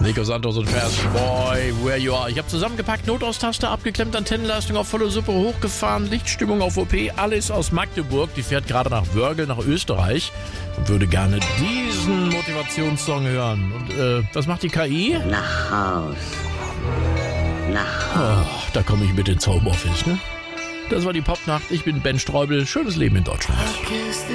Nico Santos und Fast Boy, Where You Are. Ich habe zusammengepackt, Notaustaste abgeklemmt, Antennenleistung auf volle Suppe hochgefahren, Lichtstimmung auf OP, alles aus Magdeburg. Die fährt gerade nach Wörgl, nach Österreich und würde gerne diesen Motivationssong hören. Und was macht die KI? Nach Haus. Nach Haus. Oh, da komme ich mit ins Homeoffice, ne? Das war die Popnacht. Ich bin Ben Streubel. Schönes Leben in Deutschland.